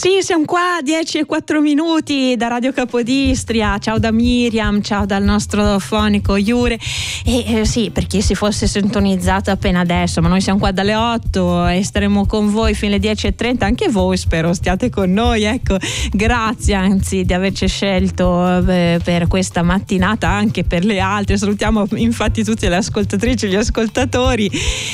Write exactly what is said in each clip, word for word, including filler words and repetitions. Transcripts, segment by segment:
Sì, siamo qua, dieci e quattro minuti da Radio Capodistria. Ciao da Miriam, ciao dal nostro fonico Iure. E eh, sì, per chi si fosse sintonizzato appena adesso, ma noi siamo qua dalle otto e staremo con voi fino alle dieci e trenta. Anche voi spero stiate con noi, ecco. Grazie anzi di averci scelto eh, per questa mattinata, anche per le altre. Salutiamo infatti tutte le ascoltatrici e gli ascoltatori.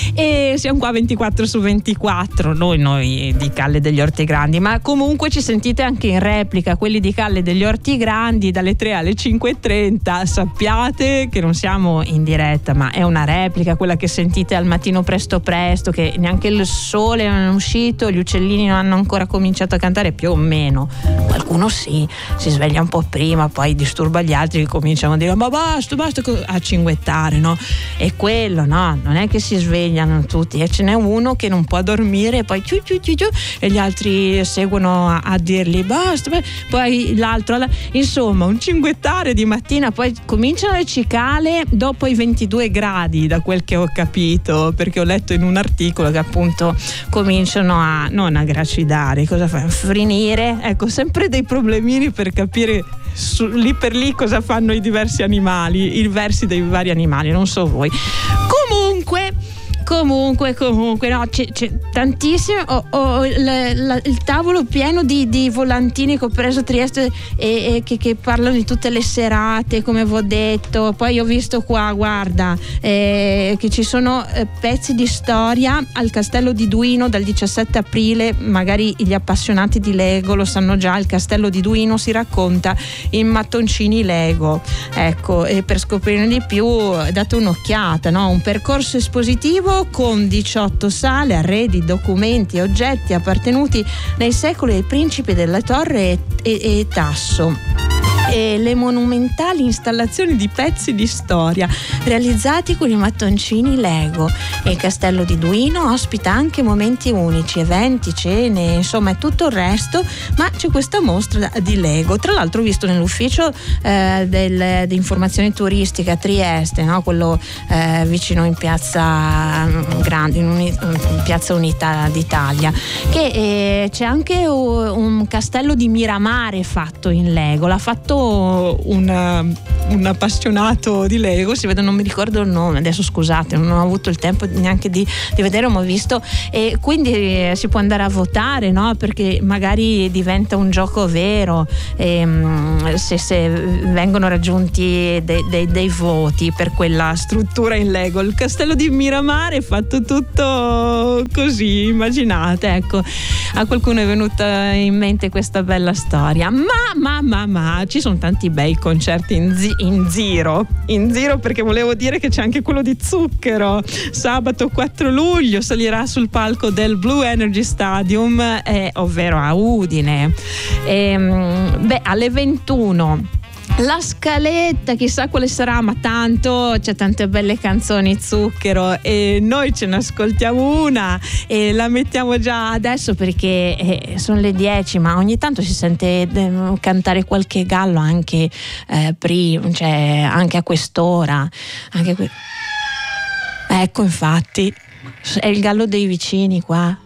E siamo qua ventiquattro su ventiquattro, noi, noi di Calle degli Orti Grandi, ma comunque ci sentite anche in replica, quelli di Calle degli Orti Grandi, dalle tre alle cinque e trenta. Sappiate che non siamo in diretta, ma è una replica, quella che sentite al mattino presto presto, che neanche il sole non è uscito, gli uccellini non hanno ancora cominciato a cantare, più o meno. Qualcuno sì, si sveglia un po' prima, poi disturba gli altri che cominciano a dire ma basta, basta a cinguettare, no? E quello, no, non è che si svegliano tutti, e ce n'è uno che non può dormire e poi ciu ciu ciu ciu, e gli altri seguono a, a dirgli basta, poi l'altro, insomma un cinguettare di mattina. Poi cominciano le cicale dopo i ventidue gradi, da quel che ho capito, perché ho letto in un articolo che appunto cominciano a non a gracidare, cosa fa? A frinire, ecco, sempre dei problemini per capire su, lì per lì cosa fanno i diversi animali, i versi dei vari animali, non so voi. Comunque Comunque, comunque, no, c'è, c'è tantissimo. Ho, ho la, la, il tavolo pieno di, di volantini che ho preso a Trieste e, e che, che parlano di tutte le serate, come vi ho detto. Poi ho visto qua, guarda, eh, che ci sono eh, pezzi di storia al Castello di Duino dal diciassette aprile. Magari gli appassionati di Lego lo sanno già. Il Castello di Duino si racconta in mattoncini Lego. Ecco, e per scoprirne di più date un'occhiata, no? Un percorso espositivo con diciotto sale, arredi, documenti e oggetti appartenuti nei secoli ai principi della Torre e, e, e Tasso. E le monumentali installazioni di pezzi di storia realizzati con i mattoncini Lego. E il Castello di Duino ospita anche momenti unici, eventi, cene, insomma è tutto il resto, ma c'è questa mostra di Lego. Tra l'altro ho visto nell'ufficio eh, del, di informazione turistica a Trieste, no? Quello eh, vicino in piazza Grande, in, uni, in piazza Unità d'Italia, che eh, c'è anche un castello di Miramare fatto in Lego. L'ha fatto un, un appassionato di Lego, si vede, non mi ricordo il nome adesso, scusate, non ho avuto il tempo neanche di, di vedere, ma ho visto, e quindi eh, si può andare a votare, no? Perché magari diventa un gioco vero, ehm, se, se vengono raggiunti de, de, dei voti per quella struttura in Lego. Il castello di Miramare è fatto tutto così, immaginate, ecco, a qualcuno è venuta in mente questa bella storia. Ma ma ma ma ci sono tanti bei concerti in, zi- in giro in giro perché volevo dire che c'è anche quello di Zucchero. Sabato quattro luglio salirà sul palco del Blue Energy Stadium, eh, ovvero a Udine, e, beh, alle ventuno. La scaletta, chissà quale sarà, ma tanto c'è tante belle canzoni Zucchero e noi ce ne ascoltiamo una e la mettiamo già adesso perché eh, sono le dieci, ma ogni tanto si sente eh, cantare qualche gallo anche eh, prima, cioè anche a quest'ora, anche que- ecco, infatti è il gallo dei vicini qua.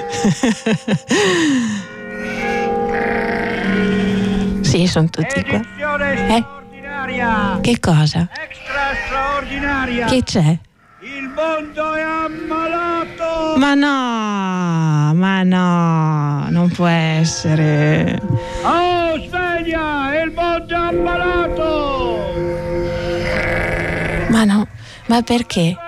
Sì, sono tutti qua. Eh? Che cosa? Extra straordinaria. Che c'è? Il mondo è ammalato. Ma no, ma no, non può essere. Oh, sveglia, il mondo è ammalato. Ma no, ma perché?